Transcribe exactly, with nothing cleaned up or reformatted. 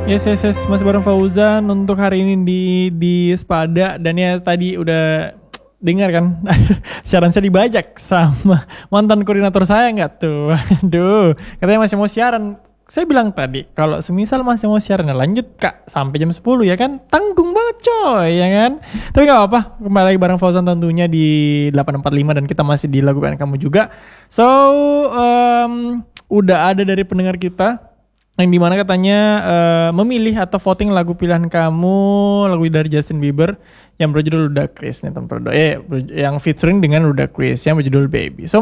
Yes, yes, yes, masih bareng Fauzan untuk hari ini di di Spada. Dan ya tadi udah dengar kan siaran saya dibajak sama mantan koordinator saya nggak tuh. Aduh, katanya masih mau siaran. Saya bilang tadi kalau semisal masih mau siaran ya lanjut kak sampai jam sepuluh ya kan, tanggung banget coy ya kan. Tapi gak apa-apa, kembali lagi bareng Fauzan tentunya di delapan empat lima dan kita masih di lagu pengen kamu juga. So um, udah ada dari pendengar kita yang dimana katanya uh, memilih atau voting lagu pilihan kamu, lagu dari Justin Bieber yang berjudul Ludacris nih teman-teman. Eh yang featuring dengan Ludacris yang berjudul Baby. So